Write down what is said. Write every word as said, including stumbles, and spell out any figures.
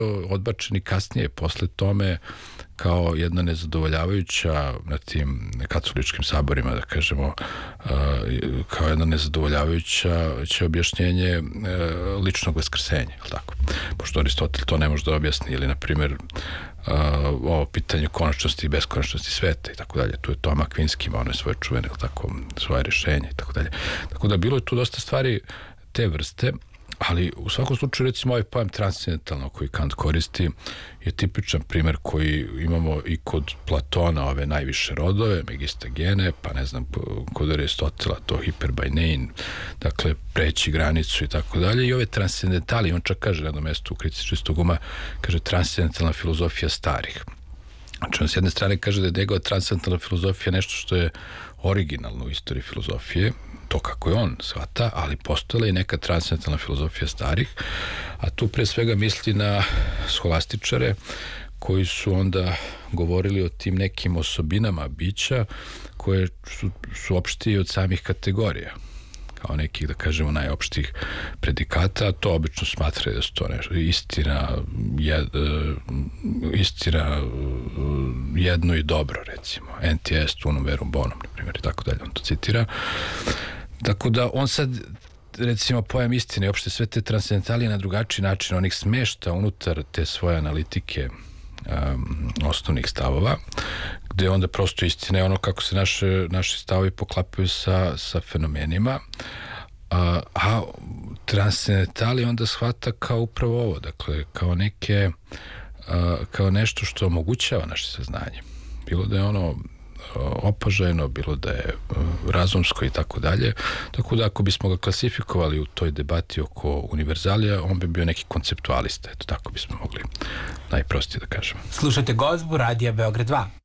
odbačeni kasnije, posle tome, kao jedna nezadovoljavajuća na tim katoličkim saborima, da kažemo, kao jedna nezadovoljavajuća će objašnjenje ličnog vaskrsenja, tako? Pošto Aristotel to ne može da objasni, ili, na primjer, ovo pitanje konačnosti i beskonačnosti sveta i tako dalje. Tu je Toma Akvinski, ima ono svoje čuvene, tako, svoje rešenje i tako dalje. Tako da bilo je tu dosta stvari te vrste, ali u svakom slučaju, recimo, ovaj pojam transcendentalno koji Kant koristi je tipičan primer koji imamo i kod Platona, ove najviše rodove, megistagene, pa ne znam, kod Aristotela to hiperbainein, dakle, preći granicu i tako dalje. I ove transcendentali, on čak kaže na jednom mestu u Kritici čistog uma, kaže transcendentalna filozofija starih. Znači, on s jedne strane kaže da je njegova transcendentalna filozofija nešto što je originalno u istoriji filozofije, to kako je on shvata, ali postojala i neka transcendentalna filozofija starih, a tu pre svega misli na scholastičare koji su onda govorili o tim nekim osobinama bića koje su, su opštije od samih kategorija, kao nekih, da kažemo, najopštih predikata, a to obično smatraju da su to nešto istina, jed, istina jedno i dobro, recimo, enti est unum verum bonum, na primjer, i tako dalje, on to citira. Tako da on sad, recimo, pojam istine i opšte sve te transcendentalije na drugačiji način, on ih smešta unutar te svoje analitike um, osnovnih stavova, gde onda prosto istina je ono kako se naše, naši stavovi poklapaju sa, sa fenomenima, a, a transcendentali onda shvata kao upravo ovo, dakle, kao neke, a, kao nešto što omogućava naše saznanje. Bilo da je ono opažajno, bilo da je razumsko i tako dalje. Tako da ako bismo ga klasifikovali u toj debati oko univerzalija, on bi bio neki konceptualista. Eto, tako bismo mogli najprostije da kažemo. Slušajte Gozbu, Radija Beograd dva.